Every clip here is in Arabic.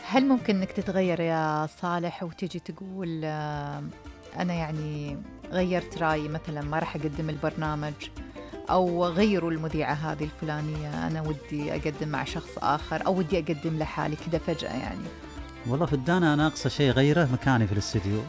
هل ممكن إنك تتغير يا صالح وتيجي تقول أنا يعني غيرت رأيي، مثلا ما راح أقدم البرنامج، أو غيروا المذيعة هذه الفلانية، أنا ودي أقدم مع شخص آخر، أو ودي أقدم لحالي كده فجأة يعني؟ والله فدانا أنا أقصى شيء غيره مكاني في الاستديو.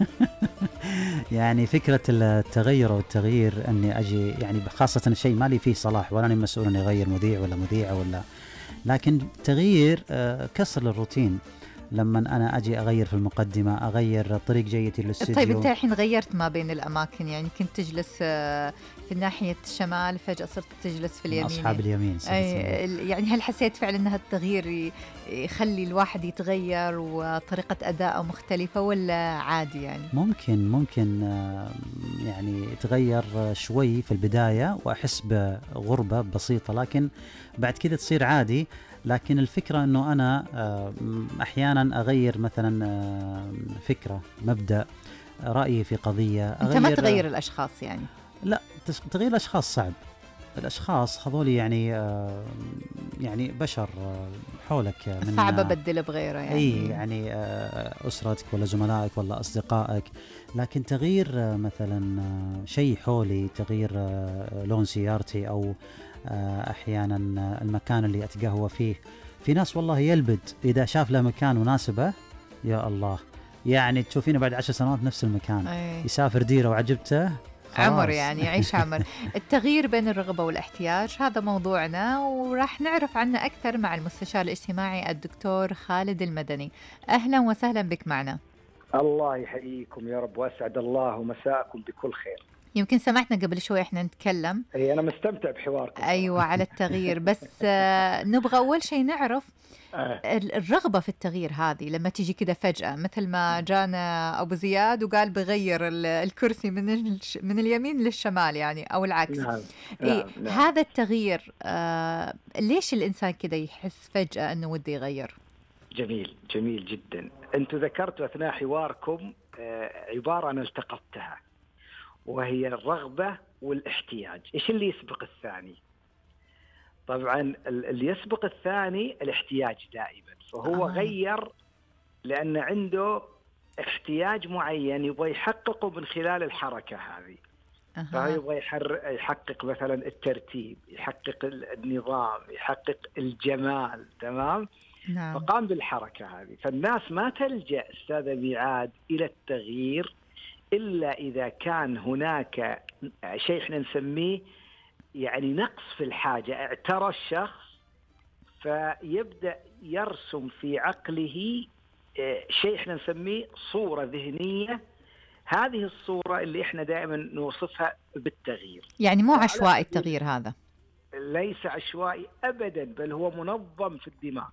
يعني فكرة التغير أو التغيير أني أجي، يعني خاصة الشيء ما لي فيه صلاح ولا أنا مسؤول أني أغير مذيع ولا مذيعة ولا، لكن تغيير كسر للروتين. لما أنا أجي أغير في المقدمة، أغير طريق جيتي طيب أنت للاستديو. الحين غيرت ما بين الأماكن، يعني كنت تجلس في ناحية الشمال، فجأة صرت تجلس في من اليمين أصحاب اليمين صرت. يعني هل حسيت فعلا أن التغيير يخلي الواحد يتغير وطريقة أداءه مختلفة، ولا عادي يعني؟ ممكن يعني يتغير شوي في البداية وأحس بغربة بسيطة، لكن بعد كده تصير عادي. لكن الفكرة أنه أنا أحيانا أغير مثلا فكرة، مبدأ، رأيي في قضية أنت ما أغير. تغير الأشخاص يعني؟ لا، تغيير الأشخاص صعب. الأشخاص هذول يعني يعني بشر حولك من صعب أبدل بغيره أي يعني. يعني أسرتك ولا زملائك ولا أصدقائك. لكن تغيير مثلا شيء حولي، تغيير لون سيارتي، أو أحيانا المكان اللي أتقهوى فيه. في ناس والله يلبد إذا شاف له مكان مناسبة، يا الله، يعني تشوفينه بعد 10 سنوات نفس المكان. أي. يسافر ديره وعجبته عمر خلاص. يعني يعيش عمر. التغيير بين الرغبة والاحتياج هذا موضوعنا، وراح نعرف عنه أكثر مع المستشار الاجتماعي الدكتور خالد المدني. أهلا وسهلا بك معنا. الله يحييكم يا رب، واسعد الله مساءكم بكل خير. يمكن سمعتنا قبل شوي احنا نتكلم، اي انا مستمتع بحواركم أيوة، صراحه. على التغيير، بس نبغى أول شيء نعرف آه. الرغبة في التغيير هذه لما تيجي كده فجأة، مثل ما جانا أبو زياد وقال بغير الكرسي من اليمين للشمال يعني، أو العكس. نعم إيه نعم نعم. هذا التغيير؟ ليش الإنسان كده يحس فجأة أنه وده يغير؟ جميل جميل جدا. انتم ذكرتوا اثناء حواركم عباره انا التقطتها، وهي الرغبه والاحتياج. ايش اللي يسبق الثاني؟ طبعا اللي يسبق الثاني الاحتياج دائما. فهو غير لان عنده احتياج معين يبغى يحققه من خلال الحركه هذه. فيبغى يحقق مثلا الترتيب، يحقق النظام، يحقق الجمال، تمام؟ نعم. فقام بالحركة هذه. فالناس ما تلجأ أستاذ ميعاد إلى التغيير إلا إذا كان هناك شيء احنا نسميه يعني نقص في الحاجة. اعترى الشخص فيبدأ يرسم في عقله شيء احنا نسميه صورة ذهنية. هذه الصورة اللي احنا دائما نوصفها بالتغيير. يعني مو عشوائي التغيير هذا؟ ليس عشوائي أبدا، بل هو منظم في الدماغ.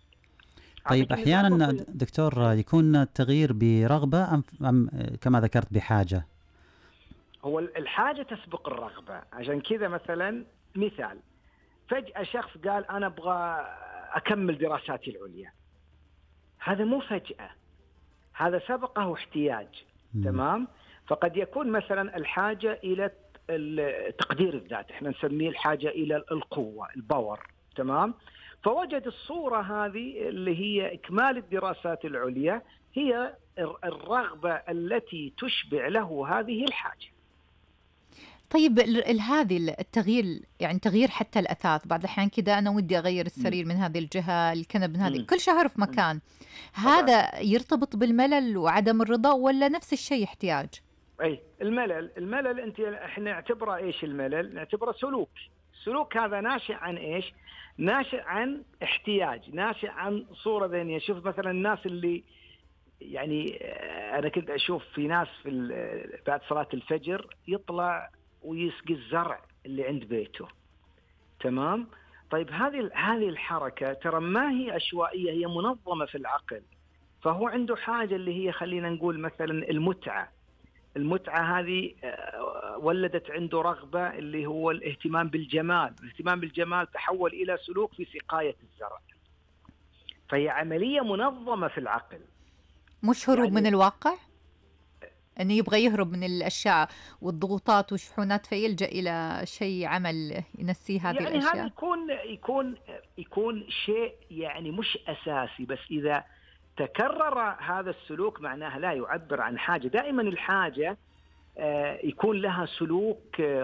طيب أحيانا دكتور يكون التغيير برغبة أم كما ذكرت بحاجة؟ هو الحاجة تسبق الرغبة. عشان كذا مثلا مثال، فجأة شخص قال أنا أبغى أكمل دراساتي العليا. هذا مو فجأة، هذا سبقه احتياج. تمام؟ فقد يكون مثلا الحاجة إلى تقدير الذات، احنا نسميه الحاجة إلى القوة، الباور. تمام؟ فوجد الصورة هذه اللي هي إكمال الدراسات العليا هي الرغبة التي تشبع له هذه الحاجة. طيب هذه التغيير، يعني تغيير حتى الأثاث، بعض الأحيان كده أنا ودي أغير السرير من هذه الجهة، الكنب من هذه، كل شهر في مكان. هذا يرتبط بالملل وعدم الرضا، ولا نفس الشيء احتياج؟ أي الملل احنا نعتبره ايش؟ الملل نعتبره سلوك. السلوك هذا ناشئ عن ايش؟ ناشئ عن احتياج، ناشئ عن صورة ذهنية. شوف مثلا الناس اللي يعني انا كنت اشوف في ناس بعد صلاة الفجر يطلع ويسقي الزرع اللي عند بيته. تمام؟ طيب هذه الحركة ترى ما هي عشوائية، هي منظمة في العقل. فهو عنده حاجة اللي هي خلينا نقول مثلا المتعة هذه ولدت عنده رغبة اللي هو الاهتمام بالجمال. الاهتمام بالجمال تحول إلى سلوك في سقاية الزرع. فهي عملية منظمة في العقل، مش هروب يعني من الواقع؟ انه يبغى يهرب من الاشياء والضغوطات والشحونات، فيلجأ الى شيء عمل ينسيه هذه يعني الاشياء. هذا يكون شيء يعني مش اساسي، بس اذا تكرر هذا السلوك معناها لا يعبر عن حاجه. دائما الحاجه يكون لها سلوك